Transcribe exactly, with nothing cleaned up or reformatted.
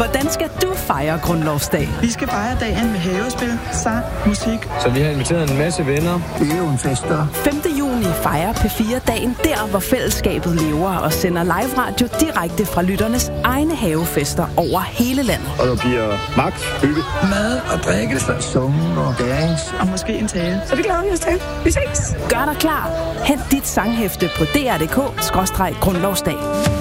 Hvordan skal du fejre grundlovsdag? Vi skal fejre dagen med havespil, sang, musik. Så vi har inviteret en masse venner. Øvnfester. femte juni fejrer P fire dagen der, hvor fællesskabet lever og sender live radio direkte fra lytternes egne havefester over hele landet. Og der bliver magt, hygge, mad og drikke, sunge og dans. Og måske en tale. Så det glæder vi os til. Vi ses. Gør dig klar. Hent dit sanghæfte på d r punktum d k skråstreg grundlovsdag.